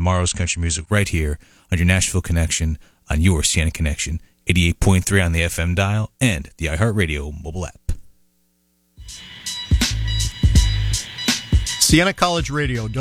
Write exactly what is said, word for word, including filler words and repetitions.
tomorrow's country music right here on your Nashville Connection, on your Sienna Connection, eighty-eight point three on the F M dial and the iHeartRadio mobile app. Sienna College Radio.